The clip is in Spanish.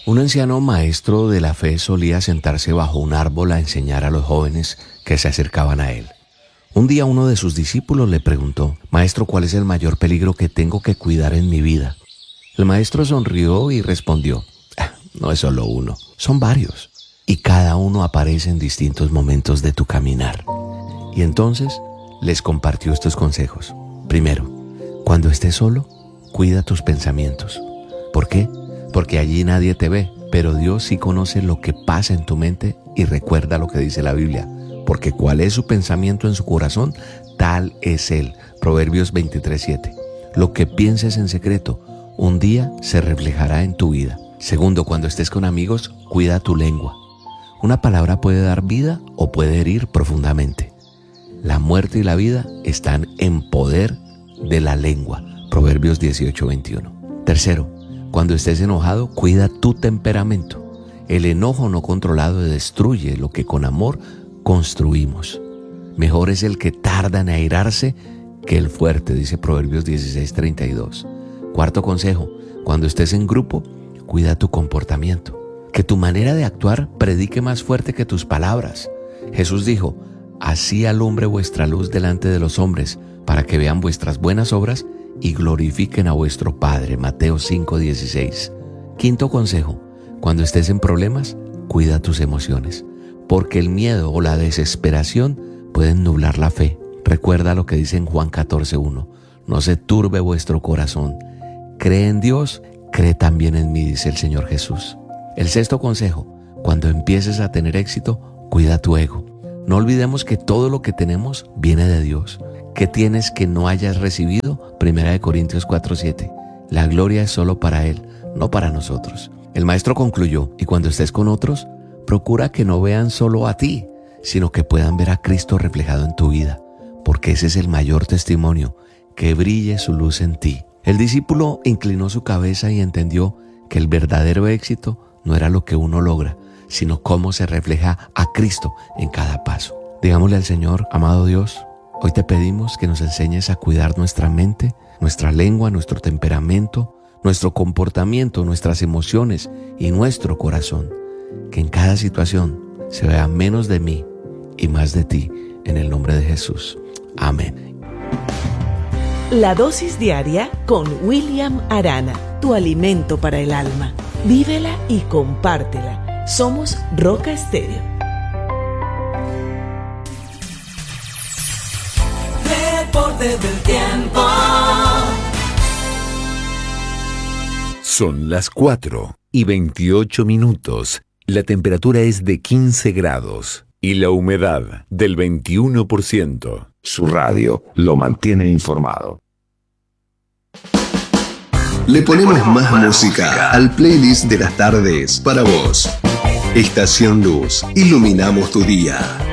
Un anciano maestro de la fe solía sentarse bajo un árbol a enseñar a los jóvenes que se acercaban a él. Un día uno de sus discípulos le preguntó: «Maestro, ¿cuál es el mayor peligro que tengo que cuidar en mi vida?». El maestro sonrió y respondió: «No es solo uno, son varios, y cada uno aparece en distintos momentos de tu caminar». Y entonces les compartió estos consejos. Primero, cuando estés solo, cuida tus pensamientos. ¿Por qué? Porque allí nadie te ve, pero Dios sí conoce lo que pasa en tu mente y recuerda lo que dice la Biblia. Porque cuál es su pensamiento en su corazón, tal es él. Proverbios 23:7. Lo que pienses en secreto, un día se reflejará en tu vida. Segundo, cuando estés con amigos, cuida tu lengua. Una palabra puede dar vida o puede herir profundamente. La muerte y la vida están en poder de la lengua. Proverbios 18:21. Tercero, cuando estés enojado, cuida tu temperamento. El enojo no controlado destruye lo que con amor construimos. Mejor es el que tarda en airarse que el fuerte, dice Proverbios 16:32. Cuarto consejo, cuando estés en grupo, cuida tu comportamiento. Que tu manera de actuar predique más fuerte que tus palabras. Jesús dijo: «Así alumbre vuestra luz delante de los hombres, para que vean vuestras buenas obras y glorifiquen a vuestro Padre». Mateo 5:16. Quinto consejo, cuando estés en problemas, cuida tus emociones, porque el miedo o la desesperación pueden nublar la fe. Recuerda lo que dice en Juan 14:1. «No se turbe vuestro corazón. Cree en Dios, cree también en mí», dice el Señor Jesús. El sexto consejo, cuando empieces a tener éxito, cuida tu ego. No olvidemos que todo lo que tenemos viene de Dios. ¿Qué tienes que no hayas recibido? 1 Corintios 4:7. La gloria es solo para Él, no para nosotros. El maestro concluyó: y cuando estés con otros, procura que no vean solo a ti, sino que puedan ver a Cristo reflejado en tu vida, porque ese es el mayor testimonio, que brille su luz en ti. El discípulo inclinó su cabeza y entendió que el verdadero éxito no era lo que uno logra, sino cómo se refleja a Cristo en cada paso. Digámosle al Señor: amado Dios, hoy te pedimos que nos enseñes a cuidar nuestra mente, nuestra lengua, nuestro temperamento, nuestro comportamiento, nuestras emociones y nuestro corazón. Que en cada situación se vea menos de mí y más de ti, en el nombre de Jesús. Amén. La dosis diaria con William Arana, tu alimento para el alma. Vívela y compártela. Somos Roca Estéreo. Deportes del tiempo. Son las 4:28. La temperatura es de 15 grados y la humedad del 21%. Su radio lo mantiene informado. Le ponemos más música al playlist de las tardes para vos. Estación Luz, iluminamos tu día.